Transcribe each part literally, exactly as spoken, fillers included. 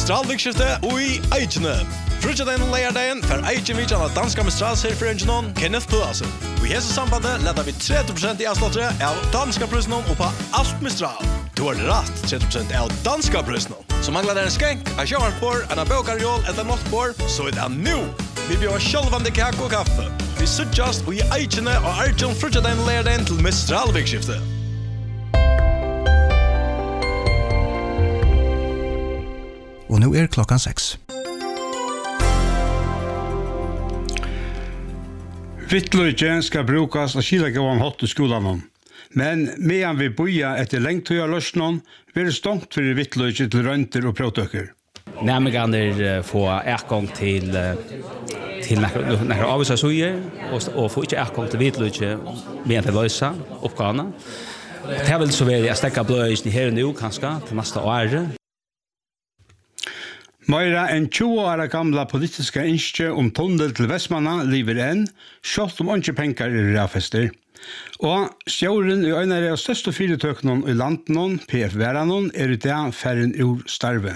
Mistralvikskifte og i Eikene. Frutjadein og leierdein for Eiken vidjan av danska Mistralsherifrengenon Kenneth Pølasen. Og i hese sambandet leder vi tretti prosent i avslottere av danska prøysnon og på alt Mistral. Du har rett tretti prosent av danska prøysnon. Så mangler det en skenk, en sjøvartbord, en bøkarjål eller nattbord, så er det nå. Vi bjør sjølvande kake og kaffe. Vi suttjast og i Eikene og Eiken frutjadein og leierdein til Mistralvikskifte. Og nå er klokkan seks. Vittløyge skal brukes av skilagåan hot i skolan. Men medan vi boja etter lengtøya løsnon, blir det stongt for vittløyge til rønter og prøvtøkker. Nærmere få ergang til til nære avvisa suger og, og få ikke ergang til vittløyge medan til løysa oppgavene. Det vil så være å stekke bløygen her og nå, kanskje, til neste år. Meira enn tjúgu ára gamla politiska innskje om tunnel til Vestmanna lever enn, sjålt om ikke penger er rafester. Og stjåren i øynere av største fyretøkene i landen, P F-væranen, er i det færren ur starve.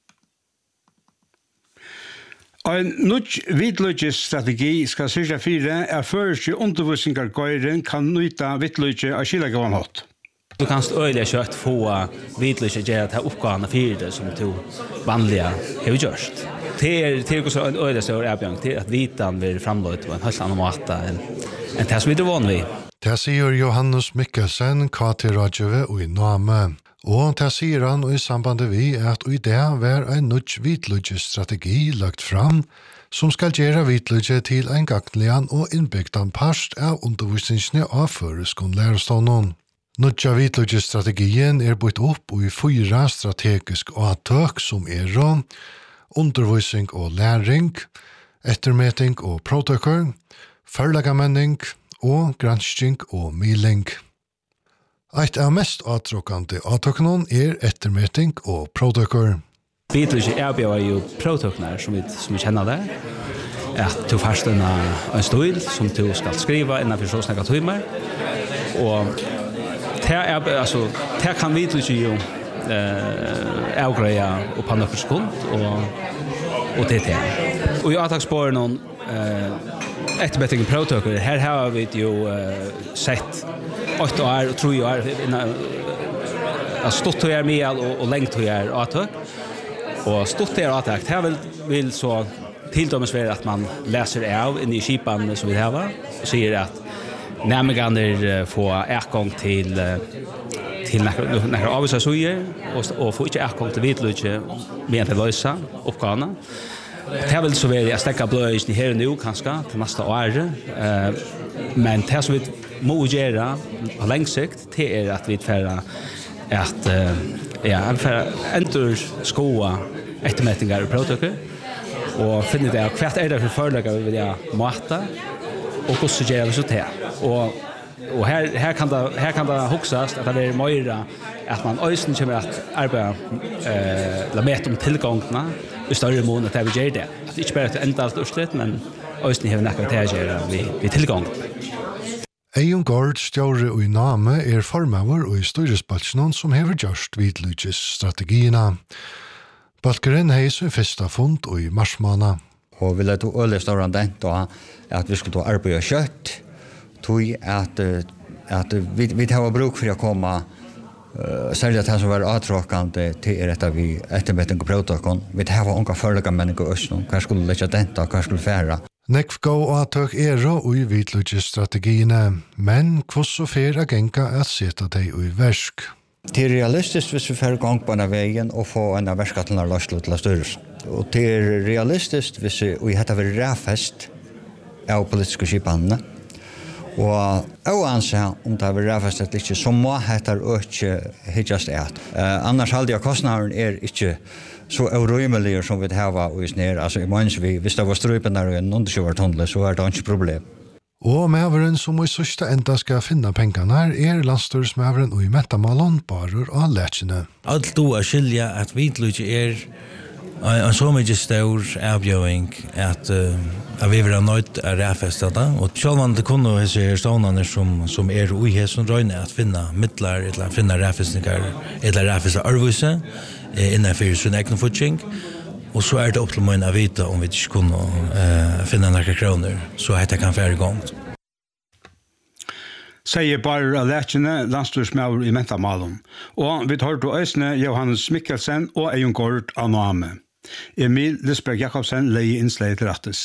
En nødt vittløygesstrategi skal sørge fire er først undervisninger gøyren kan nøyta vittløyge av skilagåan hatt. Du kan øyelig kjøtt få vidløse gjøre til oppgavene for det som du vanlige har gjort. Det er til å en øyelig større erbjørn til at vitan vil framløyt på en helt annen måte enn det som vi er vanlig. Det sier Johannes Mikkelsen, K T Radjøve og i Name. Og det sier han i sambandet vi at i det var en nødt vidløygesstrategi lagt fram som skal gjøre vidløyge til en gagnlian og innbygdan parst av undervisningsne av føreskånd lærestånden. Nutja vittløygestrategien er bytt opp i fyra strategisk avtøk som er undervisning og læring, ettermeting og protøkker, førlegamenning og gransking og miling. Eit av mest avtråkande avtøkene er ettermeting og protøkker. Vittløyge erbjør jo protøkkene som vi, som vi kjenner der. At du først en, en stil som du skal skrive innenfor så snakka timer. Og Her, er, altså, her kan vi til jo eh, avgreia og på noen sekund og, og det til. Og i avtaksspåren noen eh, etterbettingen prøvtøkker, her har vi jo eh, sett åtte år og tro år uh, stått til er med og, og lengt til er avtøk. Og stått til er avtøk, her vil, vil så tildømmes være at man leser av inn i skipan som vi har og sier at nærmere få ergang til til nære avvisa suger og, og få ikke ergang til vidløyge med til løysa oppgavene. Det vil så være å stekke bløygen her og nå, kanskje, til neste år. Eh, men det som vi må gjøre på lengst sikt, det er at vi får at eh, ja, enter skoa ettermetninger og prøvtøkker og finne det av hvert er det for forelegger vi vil ha måte og hvordan gjør vi så til. Og, og her, her, kan det, her kan det huksast at det er mer at man øysen kommer at arbeide eh, la med om tilgångene i større mån at vi gjør det. At det ikke bare er enda alt utslitt, men øysen har nekket til å gjøre ved, ved tilgång. Eion Gård, stjåre og i Name, er formøver og i styresbalsjonen som hever gjørst vidløygesstrategiene. Balkeren har sin første fund og i marsmåned. Og vi lette øle større den da at vi skulle arbeide kjøtt, tog at, at vi, vi tar bruk for å komme, uh, særlig at det som var avtråkende til er etter vi etterbeting og prøvtøkken. Vi tar unge følge mennesker i Østen, hva skulle lette den da, hva skulle fære. Nekv gå avtøk er og i vidløygesstrategiene, men hvordan fer a genka at sette deg i versk? Det er realistisk hvis vi får gang på denne veien og få en av verskattene løslet til styrelsen. Og det er realistisk hvis vi har vært rævfest av politiske skipene. Og oanse om det har vært rævfest eller ikke, så må dette ikke hitjast et. Uh, annars halde jeg kostnaden er ikke så eurymelig som vi har i sned. Altså, vi, hvis det var strøypen der og en undersjøvertunnel, så er det ikke problem. Og medveren som i sørste enda skal finne pengene her er landstyrsmedveren og i metamalen bare av lætsjene. Alt du er skilja at vidløyge er en så mye stor avgjøring at, uh, at vi vil ha nødt til å ræfeste det. Og selv om det kunne være stående som, som er ui her som røyner at finne midler, eller finne ræfestninger, eller ræfeste arvise innenfor sin egen fortjeng. Och så är det upp till mig att veta om vi inte kunde uh, finna några kronor så att jag kan få igång. Säger bara läkene landstyrsmaur i mentamalen. Och vi tar då ösne Johannes Mikkelsen och Eion Gord av Noame. Emil Lisberg Jakobsen leie innslag til rattes.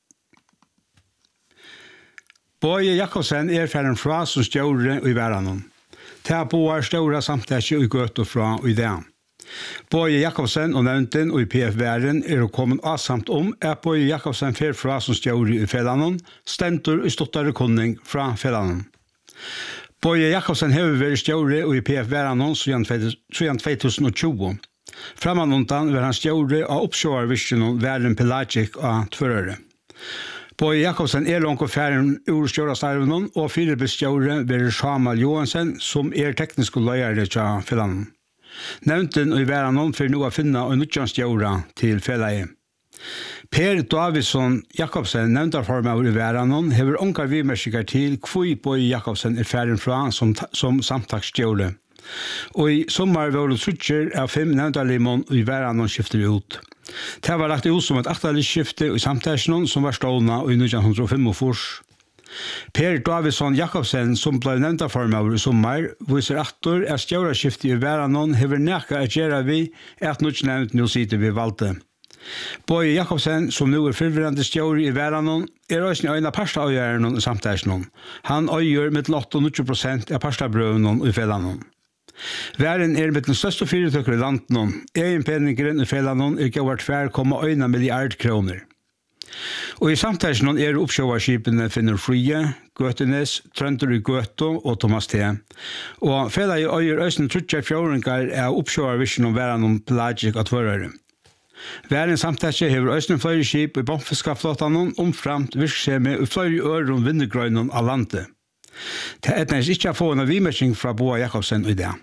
Boje Jakobsen er ferden fra som stjåre i verden. Ta boar stora samtidig i gøt og fra og i det. Boje Jakobsen og nevnten og i P F-væren er å komme avsamt om at Boje Jakobsen fer fra som stjåre i Felanon, stentor i ståttare kunning fra Felanon. Boje Jakobsen hever vært stjåre og i P F-væren siden två tusen tjugo. Framanundan var han stjåre av oppsjåarvisjonen Væren Pelagic av Tvørøre. Boje Jakobsen er langt og færen ur stjårastarvenen, og fire bestjåre var Samuel Johansen, som er teknisk løyere til Felanen. Nevnten og i Væranon for nå å finne og nødjan stjåre til Felaie. Per Davidsson Jakobsen, nevntarformer i Væranon, hever onkar vimerskikker til hvor Boje Jakobsen er færen fra som, som samtaksstjåre. Og i sommar var det suttjer av fem nevntarlimon i Væranon skifter ut. Det var lagt ut som et aktalig skifte i samtalen som var stående i nitton fem. Per Davidsson Jakobsen, som ble nevntarformer i sommar, viser aktor at stjåreskiftet i Væranon hever nekka at gjøre vi at nødt nevnt nå sitter vi valgte. Boje Jakobsen, som nu er fyrvirrande stjåre i Væranon, er også en av parstaavgjørende i samtalen. Han øyer med åtte og nitti prosent av parstabrøvene i Felanon. Væren er med den største fyrirtøkker i landen. Egenpeningeren i Felanon er gavart tvær komma en milliard kroner. Og i samtalen er oppsjåvarskipene finner Frie, Gøtenes, Trønder i Gøto og Thomas T. Og Fela i øyer øyne trutjer fjordringar er oppsjåvarvisjonen om Væranon Pelagic av Tvørøre. Væren samtale hever øyne flere skip i bomfiskaflåtanen omframt virksomme og flere øre om vindergrøynen av landet. Det er etnæs ikke å få en vimerking fra Boje Jakobsen i det.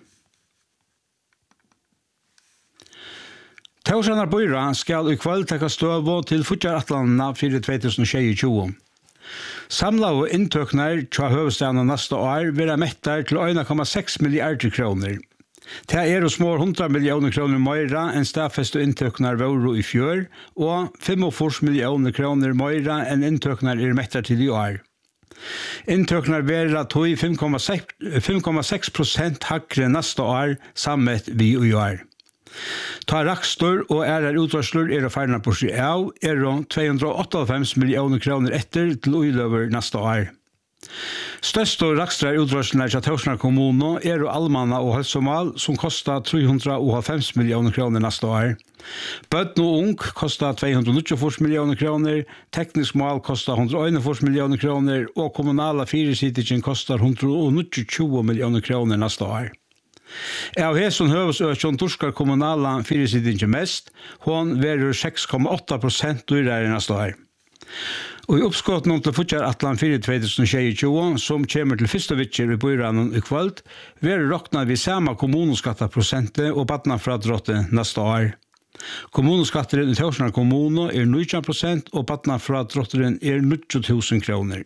Tausanar Bøyra skal i kveld tekka støvo til futjaratlandene for två tusen tjue. Samla og inntøknar tja høvestene neste år vil ha mettar til en komma seks milliarder kroner. Det er små hundra millioner kroner meira enn stafest og inntøknar våro i fjør, og femogfyrre millioner kroner meira enn inntøknar er mettar til i år. Inntøknar vera tog fem komma seks prosent hakre neste år sammet vi i år. Ta rakstor og ærer utvarsler er å færne på seg av, er å två hundra åttaogfems millioner kroner etter til uiløver neste år. Største rakstra utvarsler til Torsnar kommune er å Almanna og Helsomal, som kostar tre hundra halvfems millioner kroner neste år. Bøtten og ung kostar två hundra nittiofyra millioner kroner, teknisk mål kostar hundra einogfyrre millioner kroner, og kommunala fyrirsittingen kostar hundra nittiotjue millioner kroner neste år. Av hesson høvesøkjon torskar kommunala fyrirsittingen mest, hon verur seks komma åtta prosent dyrare neste år. Og i oppskåten om til futjar atlan fire två tusen tjue, som kommer til fyrste vittjer i Bøyranen i kvöld, verur rokna vi samme kommuneskattaprosentet og badna fra drotte neste år. Kommuneskatteren i Torsnar kommune er nitton prosent og badna fra drotteren er nittio tusen kroner.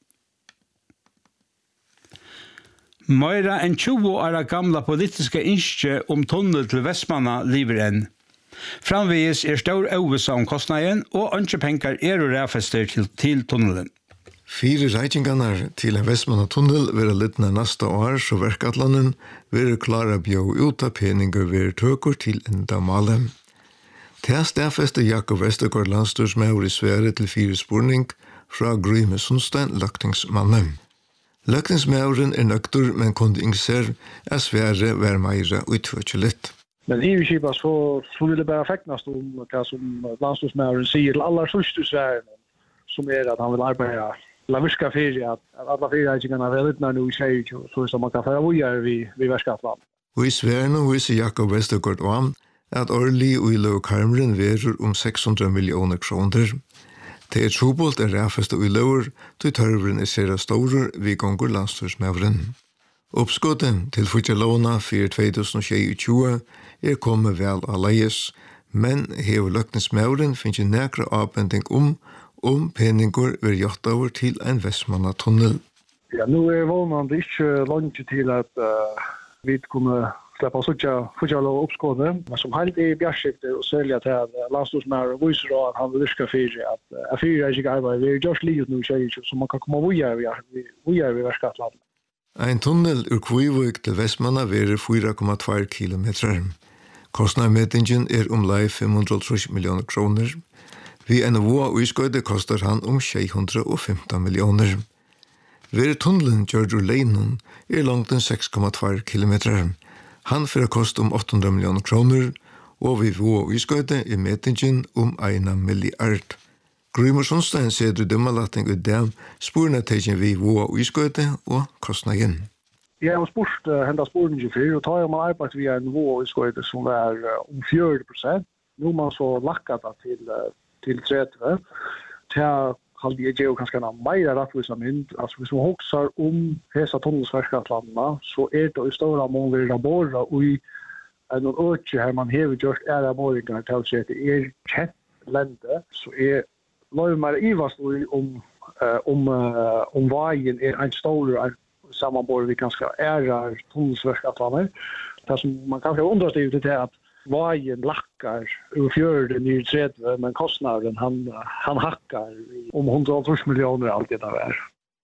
Meira enn tjue år gamla politiska innskje om tunnel til Vestmanna lever enn. Framvegis er stor ovissa om kostnaden, og ikke penger er og ræfester til, til tunnelen. Fire reitingarna til en Vestmanna tunnel vil littna neste år, så verkatlanen vil klara bjå ut av peninger vil tøkur til enda male. Til stedfeste Jakob Vestergaard landstyrsmaur i Sverige til fire spurning fra Gryme Sundstein, løktingsmannen. Løktingsmauren er nøkter, men kunde ingser at Sverige var meira utførkjelitt. Men i Kipa så, så vil det bare feknast om hva som landstyrsmauren sier til aller sørste Sverige, som er at han vil arbeide la virka fyrir at, at alle fyrreitingene er litt nå i tjue, så som man kan fære vujer vi, vi verskatland. Og i Sverige viser Jakob Vestergaard om at årlig og i løvkarmeren verur om seks hundra millioner kroner. Det er trobult er ræfest og i løver, til tørveren er sere store vi gonger landstyrsmauren. Oppskåten til futjalåna for två tusen tjue er kommet vel av leies, men hever løkningsmauren finnes nekra avbending om om peningur vil gjort over til en Vestmanna tunnel. Ja, nu er vånande ikke langt til at uh, vi kunne släppa sådja förjala uppskåde, men som helt i bjärskifte och sälja till att landstosmär och visar att han vill riska fyra att fyra är inte arbete. Vi är just livet nu så man kan komma via via vid Västgatland. En tunnel ur Kvivik til Vestmanna verer fire komma två kilometer. Kostnadsmetingen er om lei fem hundre og tre millioner kroner. Vi en våa uiskøyde kostar han om seks hundre og femten millioner. Ver tunnelen gjør ur leinon er langt en seks komma två kilometer. Han fyrir kost om åtte hundre millioner kroner, og vi våa uiskøyde er metingen om en milliard. Grymur Sundstein ser du dømmelatting ut dem, sporene tegjen vi våa uiskøyde og kostnaden. Jeg har spurt uh, hendet sporen ikke før, og tar man arbeid via en våa uiskøyde som er uh, om fjorten prosent. Nå har man så lakket det til, uh, til tretti. Til halde jeg jo kanskje en mer rettvisa mynd. Altså hvis man hoksar om hesa tunnelsverskatlandene, så er det i stora mån vil rabora og i en økje her man hever gjort er raboringer til å si at det er kjent lende, så er Lov mer ivast om uh, om uh, om veien er en stor sammanbord vi ganska är tunnelsverkatlaner. Det som man kanske undrar sig ut till att veien lackar ur fjörden i tretti, men kostnaden han han hackar om hundratals miljoner allt det där.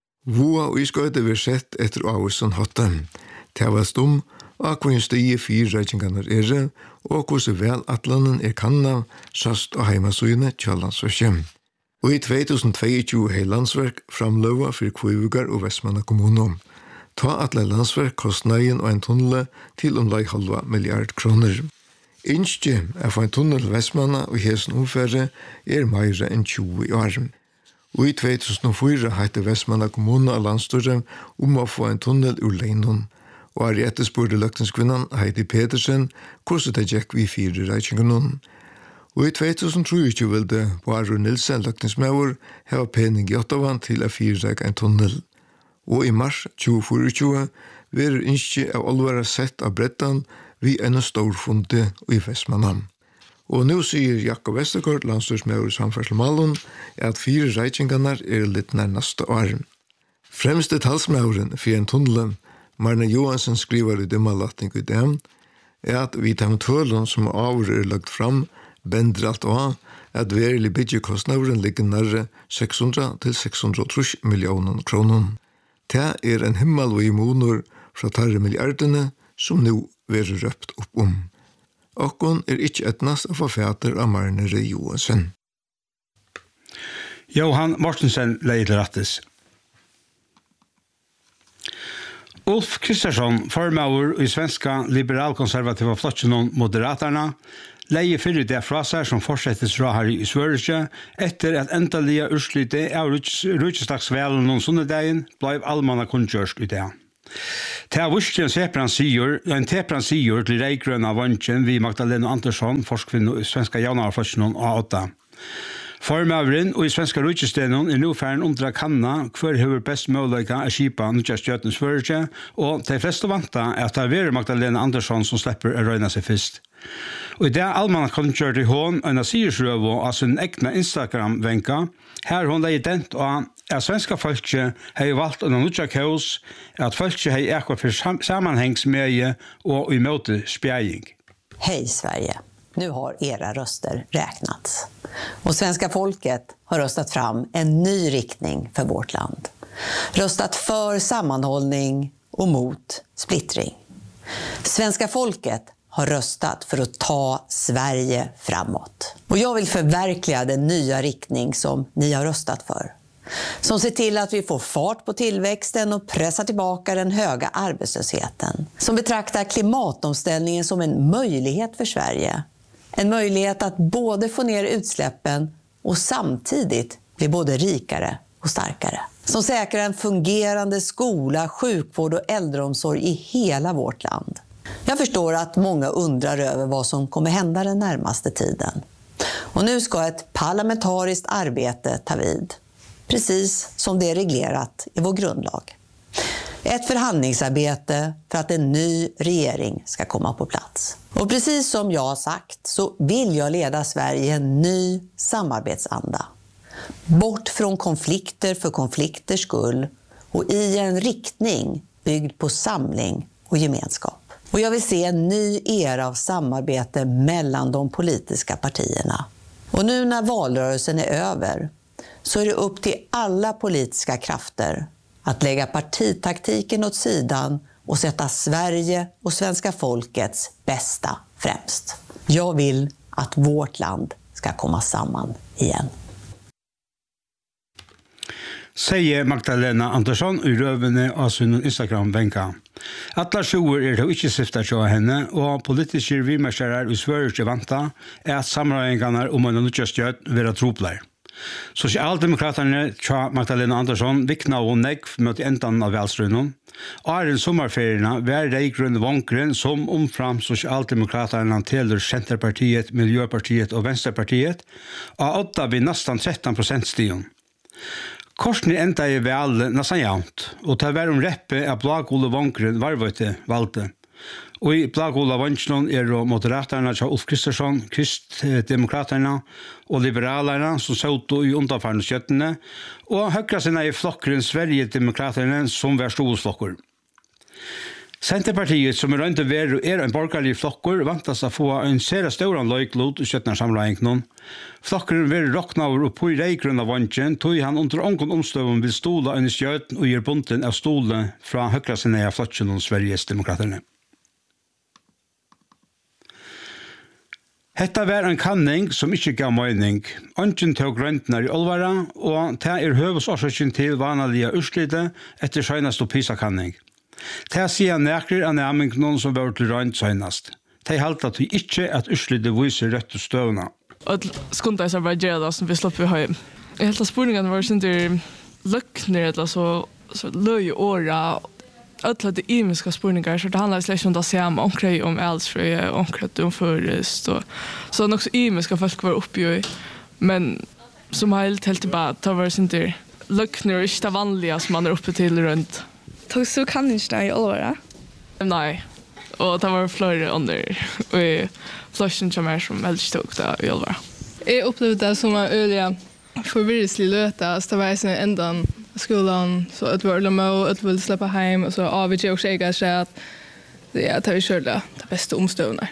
Voa og iskøyde vi sett etter Aarhusson Hotten. Det var stum, og hvor stige fire reikingarna er, og hvordan vel atlanen er kanna, sast og heimasøyene Kjallandsverkjem. Og i två tusen tjueto hei landsverk framløva for Kvivugar og Vestmanna kommune. Ta atle landsverk kostnaden og en tunnel til om lei halva milliard kroner. Innskje er for en tunnel Vestmanna og hesen omfærre er meire enn tjue år. Og i två tusen fire heitte Vestmanna kommune og landstore om å få en tunnel ur Leinon. Og er etterspurte løgtenskvinnan Heidi Petersen hvordan det gikk vi fire reikingen. Og i två tusen tjueto ville Baro Nilsen løgtensmauer heva pening i Ottavan til å fyrreik en tunnel. Og i mars tjue tjueto verer innskje av olvara sett av brettan vi en storfunde i Vestmanna. Og nå sier Jakob Vestergaard, landstyrsmauer i Samferdsel at fire reikingarna er litt nærnaste år. Fremste talsmauren for en tunnel, Marna Johansen skriver i dømmelatting i dem, er at vi tar med tøllen som avur er lagt fram, bender alt og at verilig byggjekostnavren ligger nærre seks hundre til seks hundre og tre millioner kroner. Det er en himmel og imonor fra tarre milliardene som nå verer røpt opp om. Okkon er ikke etnast av forfater av Marnere Johansen. Johan Mortensen leier rattes. Ulf Kristersson, formauer i svenska liberalkonservativa flottsjonen Moderaterna, leier fyrir det fra seg som fortsettes fra her i Sverige etter at endelige urslyte av Rutjestaksvelen og sunnedagen ble allmanna kunngjørst ut det. Det er vurst en tepran sier, en tepran sier til reigrønna vansjen vi Magdalena Andersson, forskvinno i svenska jaunarflottsjonen A åtta. Formavren og i svenska rujtestenon er nå færen undra kanna hver hever best mulighet av skipa nutja stjøtens førerkje, og de fleste vanta er at det er Magdalena Andersson som slipper å røyna seg først. Og i det allmanna kontkjørt i hån en av siersrøvo av sin egna Instagram-venka, her hon leie dent og at svenska folkje hei valgt under nutja kaos, at folkje hei ekva for sammanhengsmeie og i måte spjæging. Hej Sverige! Nu har era röster räknats. Och svenska folket har röstat fram en ny riktning för vårt land. Röstat för sammanhållning och mot splittring. Svenska folket har röstat för att ta Sverige framåt. Och jag vill förverkliga den nya riktning som ni har röstat för. Som ser till att vi får fart på tillväxten och pressar tillbaka den höga arbetslösheten. Som betraktar klimatomställningen som en möjlighet för Sverige. En möjlighet att både få ner utsläppen och samtidigt bli både rikare och starkare. Som säkrar en fungerande skola, sjukvård och äldreomsorg i hela vårt land. Jag förstår att många undrar över vad som kommer hända den närmaste tiden. Och nu ska ett parlamentariskt arbete ta vid. Precis som det är reglerat i vår grundlag. Ett förhandlingsarbete för att en ny regering ska komma på plats. Och precis som jag har sagt så vill jag leda Sverige i en ny samarbetsanda. Bort från konflikter för konflikters skull och i en riktning byggd på samling och gemenskap. Och jag vill se en ny era av samarbete mellan de politiska partierna. Och nu när valrörelsen är över så är det upp till alla politiska krafter att lägga partitaktiken åt sidan och sätta Sverige och svenska folkets bästa främst. Jag vill att vårt land ska komma samman igen. Säger Magdalena Andersson i rövene av sin Instagram-vänka. Alla sjoer er det ikke syftet til henne, og politiske vimerskjærer i Sverige vanta er at samarbeidsgangene om en nødvendig støt være troplar. Sosialdemokraterne tja Magdalena Andersson vikna og negv mot enden av velstrønnen. Åren sommerferiene var det i grunn vankren som omfram Sosialdemokraterne til Centerpartiet, Miljöpartiet og Venstrepartiet, og åtta vi nesten tretton prosent stigen. Korsen enda i vel nesten jaunt, og til å være om reppe av Blagole Vankren varvøyte valgte. Og i Blagole Vankren er det moderaterna til Ulf Kristersson, Kristdemokraterna og Liberalerna som søtte i underfarne skjøttene, og høyre sine i flokkeren Sverigedemokraterna som var storflokker. Centerpartiet, som er rønt over og er en borgerlig flokker, vantas å få en serie større løyklod i skjøttene. Flokkeren vil råkne over opp i reigrunn av vansjen, tog han under ångon omstøven vil stola en skjøtten og gir bunten av stole fra høyre sine av flokken og Sveriges demokraterne. Hetta var en kanning som ikke gav mening. Ønsken til grøntene i olvara, og det er høvesårsøkken til vanlige utslite etter søgnast og PISA-kanning. Det sier nekrer av nærmingen som var til rønt søgnast. Det halte at vi ikke at utslite viser rett og støvna. Og skundte jeg så bare gjøre det som vi slapp i høy. Jeg helt av spurningene var sånn til løkner, eller så, så løy åra, ötla de imiska spurningar, så det handlar slett om det samme, omkring om äldsfröje, omkring om förrest, och så är också imiska folk var uppe i, men som helt helt tillbaka, det var inte lökner, inte det vanliga som man är uppe till runt. Tog så kan inte i allvara? Nej, och det var flera under, och i flashen som är som helst tog det i allvara. Jag upplevde det som en öliga förvirrelslig löta, så det var en ändan skolan, så att vi ville med och att vi ville släppa hem, och så av vi också ägare sig att det är att vi körde det bästa omstövna.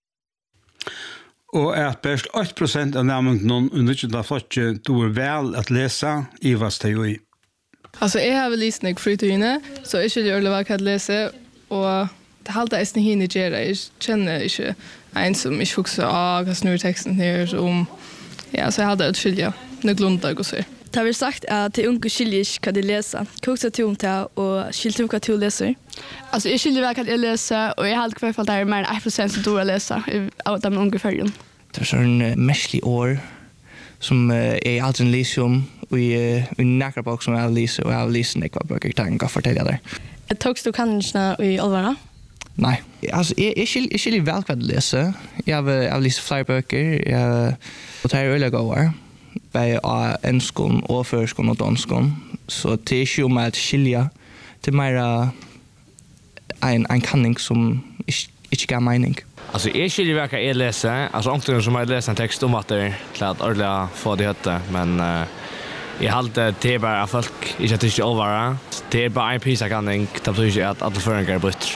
Og at best åtte prosent av nærmingen noen underkjent av folket tog vel at lese i hva steg i. Altså, jeg har vel lyst når jeg frytøyene, så jeg skylder øyne hva jeg kan lese, og det er alltid jeg hinner gjøre. Jeg kjenner ikke en som ikke fokuserer av hva snur teksten her, om, ja, så jeg hadde et skyldig når glundag og så. Det har sagt at de unge skiljer ikke hva de leser. Hva er det om til, og skiljer hva de leser? Altså, jeg skiljer hva jeg leser, og jeg har i hvert fall det er mer enn ett prosent som tror jeg leser av de unge fergen. Det er sånn uh, merslig år som uh, jeg aldri leser om, og jeg uh, nekker bok som jeg leser, og jeg leser nekva bøker, jeg tar en gaff fortelle der. Togst du kanskje i Olvara? Nei, altså, jeg, jeg, skil, jeg skiljer vel hva jeg leser. Jeg har, jeg har leser flere bøker, jeg, og det er øyelig gående. Bei av enskon og førskon og danskon. Så det er ikke om at skilja. Det er mer en, en kanning som ikke, ikke gav mening. Altså, jeg skiljer hva jeg leser. Altså, omkring som jeg leser en tekst om at det er til at ordentlig få det høtte. Men uh, jeg halte det er bare at folk ikke er ikke overvare. Det er bare en pisakanning. Det betyr ikke at alle føringer er brutt.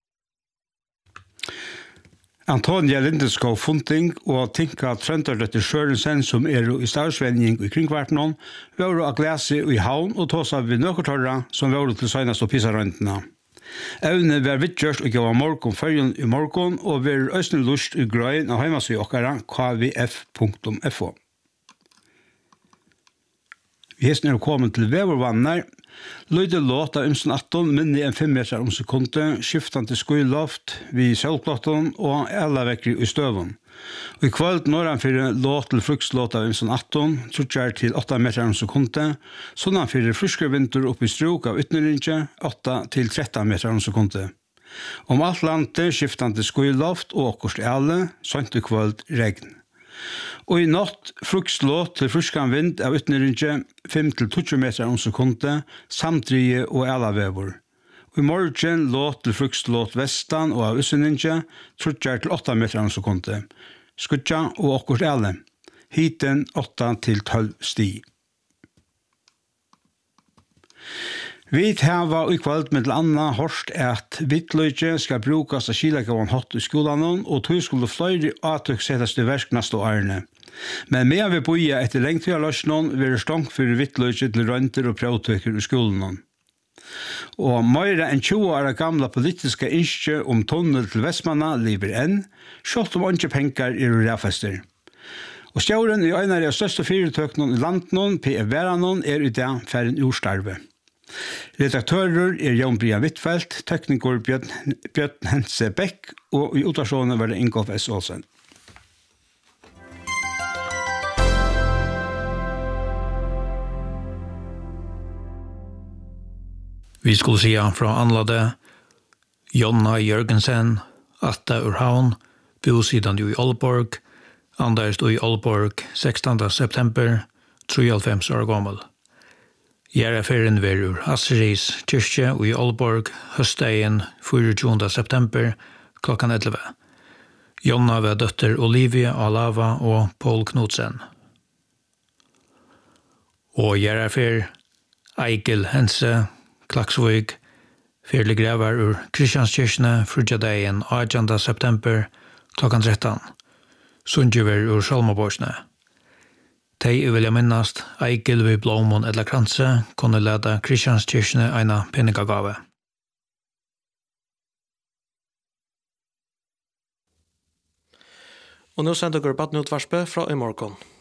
Antonia Lindeskov Funting og Tinka Trønderløtte Sjørensen som er i stadsvenning i kringkvartenen var å glese i havn og tås av nøkkertørre som var til søgnast og pisarøntene. Evne var vidtgjørst og gav morgon førjen i morgon og var østene lust i grøyen av heimasøy okkara k v f punktum f o. Vi hesten er kommet til vevervanner. Løyde låt av Ymsen atton minne en fem meter om sekundet, skiftende skuiloft vid sølvplotten og alle vekker i støven. Og i kveld når han fyrir låt til frukslåt av Ymsen atton, trutjar til åtta meter om sekundet, sånn han fyrir fruskevinter opp i strok av ytterlinje, åtta til tretton meter om sekundet. Om alt landet skiftende skuiloft og okkurst alle, sånt i kveld regn. Og i natt frukslåt til fruskan vind av ytterlinje fem til tjúgu meter om sekundet, samtrige og elavevor. Og i morgen låt til frukslåt vestan og av ytterlinje, trutjar til åtta meter om sekundet. Skutja og okkurs ele. Hiten åtta til tolv sti. Vi har i kveld med anna hørst at vittløyge skal brukes av skilagavan hot i skolan, og tog skulle flere atøk settes til versk neste årene. Men med vi boja etter lengtida løsnon, vil det stånk for vittløyge til rønter og prøvtøkker i skolan. Og mer enn tjue år gamla politiska innskje om tunnel til Vestmanna lever enn, selv om ikke penger er og ræfester. Og stjåren i øynene av største fyrirtøkene i landet, P F Veranon, er i dag for en urstarve. Redaktører er Jan Brian Wittfeldt, tekniker Bjørn, Bjørn Hense Beck, og i utasjonen var det Ingolf S. Olsen. Vi skulle se fra anlade Jonna Jørgensen, Atta Urhavn, bosidan i Aalborg, Anders i Aalborg, sekstende september, treoghalvfems år gammel. Jeg er ferien ved ur Asseris kyrkje i Aalborg, høstdagen fireogtjúgunda september, klokkan elleve. Jonna var døtter Olivia Alava og Paul Knudsen. Og jeg er fer Eikel Hense, Klaksvig, ferdig grevar ur Kristianskirkene, frugadagen åttende september, klokkan tretton. Sundjever ur Salmaborsne. Tei vilja minnast, Eikel vi blomon eller kranse, kunne leda Kristianskirkene eina penningagave. Og nå sender dere badnutvarspe fra i morgen.